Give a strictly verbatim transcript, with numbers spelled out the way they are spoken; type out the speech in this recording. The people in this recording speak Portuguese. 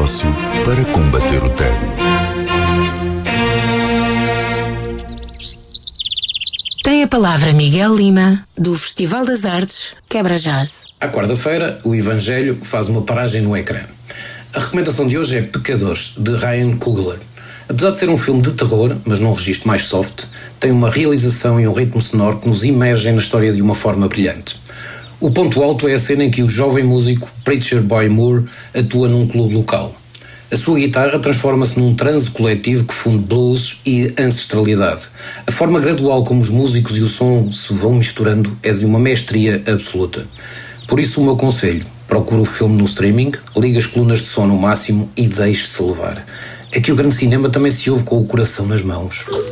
negócio para combater o tédio. Tem a palavra Miguel Lima, do Festival das Artes Quebra Jazz. À quarta-feira, o Evangelho faz uma paragem no ecrã. A recomendação de hoje é Pecadores, de Ryan Coogler. Apesar de ser um filme de terror, mas num registro mais soft, tem uma realização e um ritmo sonoro que nos imergem na história de uma forma brilhante. O ponto alto é a cena em que o jovem músico Preacher Boy Moore atua num clube local. A sua guitarra transforma-se num transe coletivo que funde blues e ancestralidade. A forma gradual como os músicos e o som se vão misturando é de uma mestria absoluta. Por isso o meu conselho, procure o filme no streaming, ligue as colunas de som no máximo e deixe-se levar. Aqui o grande cinema também se ouve com o coração nas mãos.